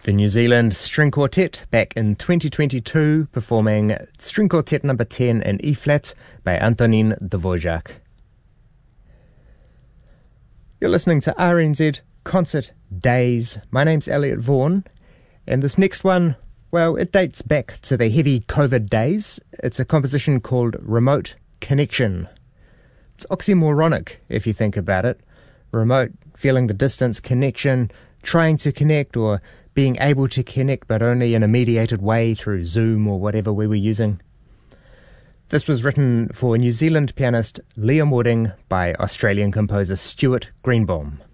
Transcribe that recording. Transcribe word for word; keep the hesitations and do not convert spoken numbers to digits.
The New Zealand String Quartet back in twenty twenty-two performing String Quartet number ten in E-flat by Antonin Dvorak. You're listening to R N Z Concert Days. My name's Elliot Vaughan, and this next one, well, it dates back to the heavy COVID days. It's a composition called Remote Connection. It's oxymoronic if you think about it. Remote, feeling the distance, connection, trying to connect or being able to connect but only in a mediated way through Zoom or whatever we were using. This was written for New Zealand pianist Liam Wooding by Australian composer Stuart Greenbaum.